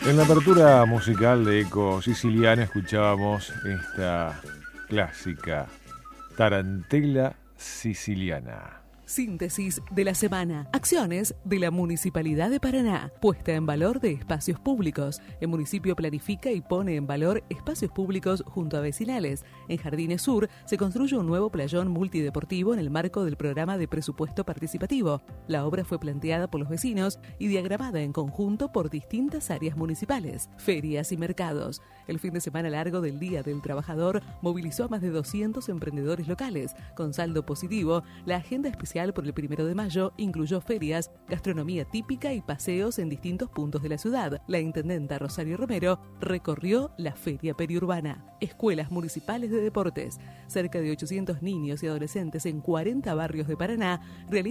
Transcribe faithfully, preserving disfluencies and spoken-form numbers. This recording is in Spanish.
En la apertura musical de Eco Siciliana escuchábamos esta clásica tarantela siciliana. Síntesis de la semana. Acciones de la Municipalidad de Paraná. Puesta en valor de espacios públicos. El municipio planifica y pone en valor espacios públicos junto a vecinales. En Jardines Sur se construye un nuevo playón multideportivo en el marco del programa de presupuesto participativo. La obra fue planteada por los vecinos y diagramada en conjunto por distintas áreas municipales. Ferias y mercados. El fin de semana largo del Día del Trabajador movilizó a más de doscientos emprendedores locales. Con saldo positivo, la agenda especial por el primero de mayo incluyó ferias, gastronomía típica y paseos en distintos puntos de la ciudad. La intendenta Rosario Romero recorrió la feria periurbana. Escuelas municipales de deportes. Cerca de ochocientos niños y adolescentes en cuarenta barrios de Paraná realizan